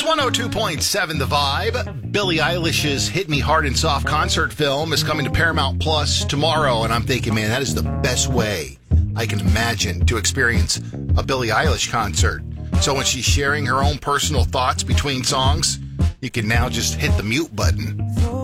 102.7 The Vibe. Billie Eilish's Hit Me Hard and Soft concert film is coming to Paramount Plus tomorrow, and I'm thinking, man, that is the best way I can imagine to experience a Billie Eilish concert. So when she's sharing her own personal thoughts between songs, you can now just hit the mute button